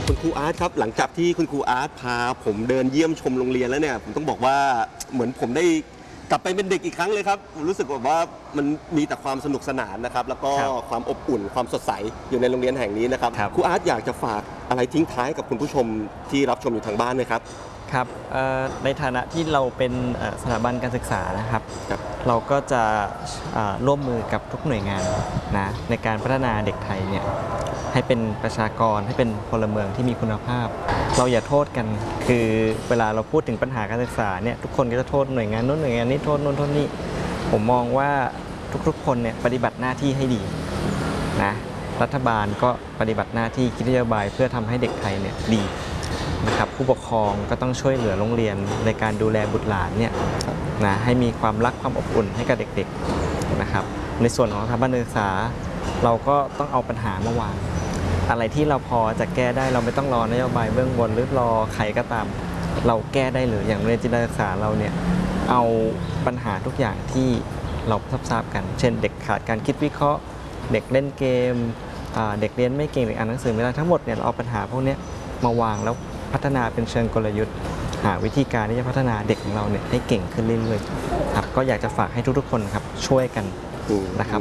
คุณครูอาร์ตครับหลังจากที่คุณครูอาร์ตพาผมเดินเยี่ยมชมโรงเรียนแล้วเนี่ยผมต้องบอกว่าเหมือนผมได้กลับไปเป็นเด็กอีกครั้งเลยครับผมรู้สึกว่ามันมีแต่ความสนุกสนานนะครับแล้วก็ความอบอุ่นความสดใสอยู่ในโรงเรียนแห่งนี้นะครับครูอาร์ตอยากจะฝากอะไรทิ้งท้ายกับคุณผู้ชมที่รับชมอยู่ทางบ้านไหมครับครับในฐานะที่เราเป็นสถาบันการศึกษานะครับเราก็จะร่วมมือกับทุกหน่วยงานนะในการพัฒนาเด็กไทยเนี่ยให้เป็นประชากรให้เป็นพลเมืองที่มีคุณภาพเราอย่าโทษกันคือเวลาเราพูดถึงปัญหาการศึกษาเนี่ยทุกคนก็จะโทษหน่วยงานนู้นหน่วยงานนี้โทษนู้นโทษนี่ผมมองว่าทุกๆคนเนี่ยปฏิบัติหน้าที่ให้ดีนะรัฐบาลก็ปฏิบัติหน้าที่คิดนโยบายเพื่อทำให้เด็กไทยเนี่ยดีนะครับผู้ปกครองก็ต้องช่วยเหลือโรงเรียนในการดูแลบุตรหลานเนี่ยนะให้มีความรักความอบอุ่นให้กับเด็กๆนะครับในส่วนของสถาบันการศึกษาเราก็ต้องเอาปัญหามาวางอะไรที่เราพอจะแก้ได้เราไม่ต้องรอนโยบายเบื้องบนหรือรอใครก็ตามเราแก้ได้เลยอย่างโรงเรียนจินตศึกษาเราเนี่ยเอาปัญหาทุกอย่างที่เราทราบกันเช่นเด็กขาดการคิดวิเคราะห์เด็กเล่นเกมเด็กเรียนไม่เก่งเด็กอ่านหนังสือไม่ได้ทั้งหมดเนี่ยเราเอาปัญหาพวกนี้มาวางแล้วพัฒนาเป็นเชิงกลยุทธ์หาวิธีการที่จะพัฒนาเด็กของเราเนี่ยให้เก่งขึ้นเรื่อยๆครับก็อยากจะฝากให้ทุกๆคนครับช่วยกันนะครับ